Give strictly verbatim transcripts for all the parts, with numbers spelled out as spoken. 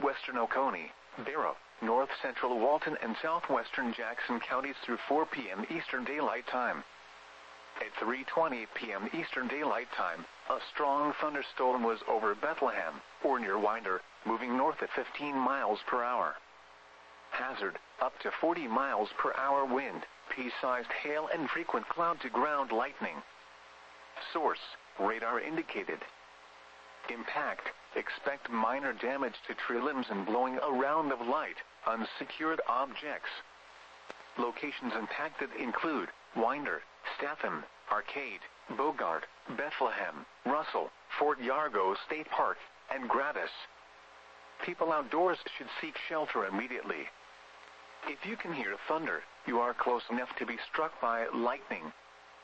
northwestern Oconee, Barrow, north central Walton and southwestern Jackson counties through four p m Eastern Daylight Time. At three twenty p m Eastern Daylight Time, a strong thunderstorm was over Bethlehem, or near Winder, moving north at fifteen miles per hour. Hazard, up to forty miles per hour wind, pea-sized hail and frequent cloud-to-ground lightning. Source, radar indicated. Impact, expect minor damage to tree limbs and blowing around of light, unsecured objects. Locations impacted include Winder, Statham, Arcade, Bogart, Bethlehem, Russell, Fort Yargo State Park, and Gratis. People outdoors should seek shelter immediately. If you can hear thunder, you are close enough to be struck by lightning.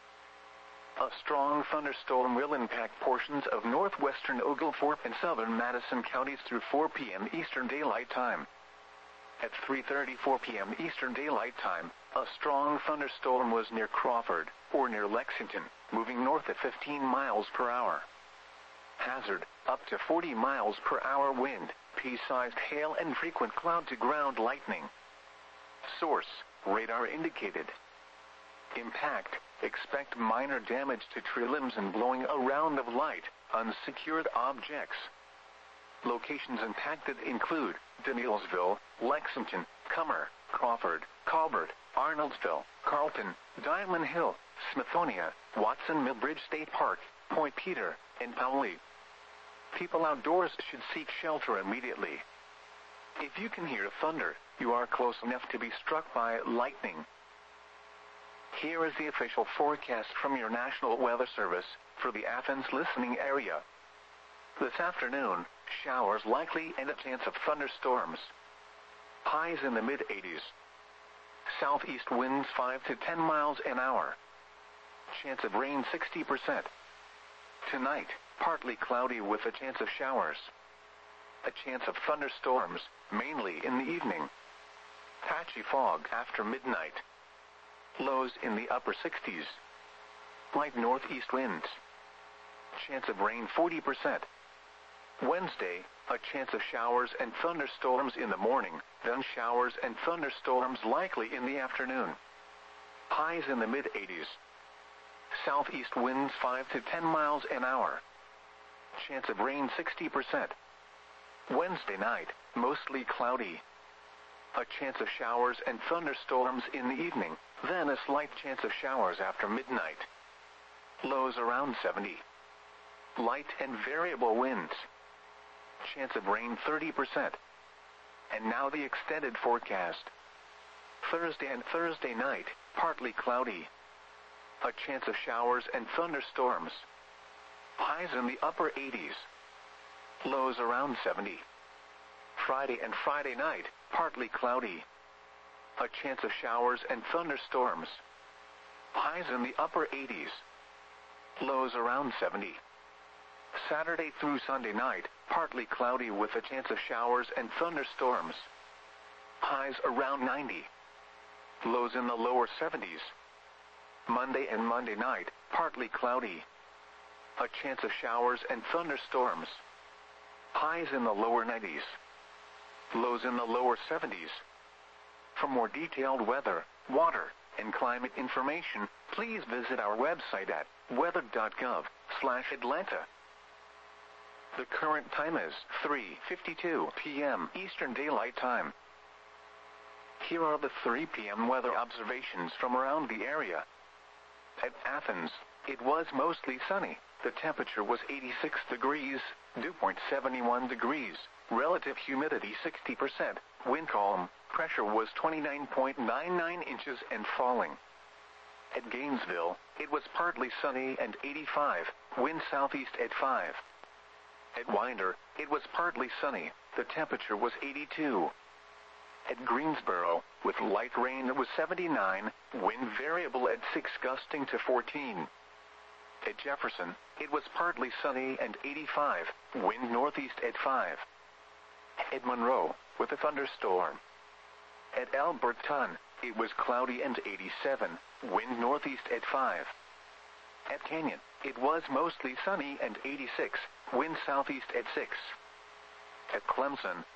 A strong thunderstorm will impact portions of northwestern Oglethorpe and southern Madison counties through four p m Eastern Daylight Time. At three thirty-four p m Eastern Daylight Time, a strong thunderstorm was near Crawford, or near Lexington, moving north at fifteen miles per hour. Hazard, up to forty miles per hour wind, pea-sized hail and frequent cloud-to-ground lightning. Source, radar indicated. Impact, expect minor damage to tree limbs and blowing around of light, unsecured objects. Locations impacted include Danielsville, Lexington, Cummer, Crawford, Colbert, Arnoldsville, Carlton, Diamond Hill, Smithonia, Watson Millbridge State Park, Point Peter, and Powley. People outdoors should seek shelter immediately. If you can hear thunder, you are close enough to be struck by lightning. Here is the official forecast from your National Weather Service for the Athens listening area. This afternoon, showers likely and a chance of thunderstorms. Highs in the mid eighties. Southeast winds five to ten miles an hour. Chance of rain sixty percent. Tonight, partly cloudy with a chance of showers. A chance of thunderstorms, mainly in the evening. Patchy fog after midnight. Lows in the upper sixties. Light northeast winds. Chance of rain forty percent. Wednesday, a chance of showers and thunderstorms in the morning, then showers and thunderstorms likely in the afternoon. Highs in the mid eighties. Southeast winds five to ten miles an hour. Chance of rain sixty percent. Wednesday night, mostly cloudy. A chance of showers and thunderstorms in the evening, then a slight chance of showers after midnight. Lows around seventy. Light and variable winds. Chance of rain thirty percent. And now the extended forecast. Thursday and Thursday night, partly cloudy. A chance of showers and thunderstorms. Highs in the upper eighties. Lows around seventy. Friday and Friday night, partly cloudy. A chance of showers and thunderstorms. Highs in the upper eighties. Lows around seventy. Saturday through Sunday night, partly cloudy with a chance of showers and thunderstorms. Highs around ninety. Lows in the lower seventies. Monday and Monday night, partly cloudy. A chance of showers and thunderstorms. Highs in the lower nineties. Lows in the lower seventies. For more detailed weather, water, and climate information, please visit our website at weather dot gov slash Atlanta. The current time is three fifty-two p m Eastern Daylight Time. Here are the three p m weather observations from around the area. At Athens, it was mostly sunny. The temperature was eighty-six degrees, dew point seventy-one degrees, relative humidity sixty percent, wind calm, pressure was twenty-nine point nine nine inches and falling. At Gainesville, it was partly sunny and eighty-five, wind southeast at five. At Winder, it was partly sunny, the temperature was eighty-two. At Greensboro, with light rain it was seventy-nine, wind variable at six gusting to fourteen. At Jefferson, it was partly sunny and eighty-five, wind northeast at five. At Monroe, with a thunderstorm. At Alberton, it was cloudy and eighty-seven, wind northeast at five. At Canyon, it was mostly sunny and eighty-six, wind southeast at six. At Clemson,